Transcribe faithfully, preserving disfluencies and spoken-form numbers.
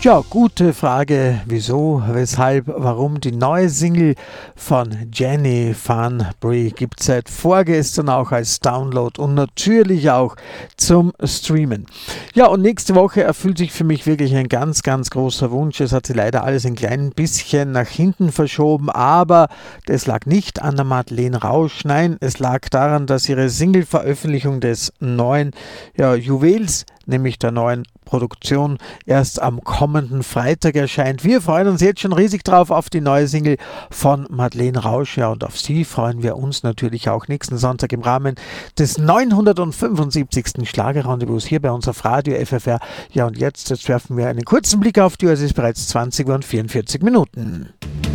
Ja, gute Frage. Wieso, weshalb, warum? Die neue Single von Jenny Van Bree gibt es seit vorgestern auch als Download und natürlich auch zum Streamen. Ja, und nächste Woche erfüllt sich für mich wirklich ein ganz, ganz großer Wunsch. Es hat sich leider alles ein klein bisschen nach hinten verschoben, aber das lag nicht an der Madeleine Rausch. Nein, es lag daran, dass ihre Single-Veröffentlichung des neuen ja, Juwels, nämlich der neuen Produktion, erst am kommenden Freitag erscheint. Wir freuen uns jetzt schon riesig drauf auf die neue Single von Madeleine Rausch. Ja, und auf sie freuen wir uns natürlich auch nächsten Sonntag im Rahmen des neunhundertfünfundsiebzigsten Schlagerrendezvous hier bei uns auf Radio F F R. Ja, und jetzt, jetzt werfen wir einen kurzen Blick auf die Uhr. Es ist bereits zwanzig Uhr und vierundvierzig Minuten.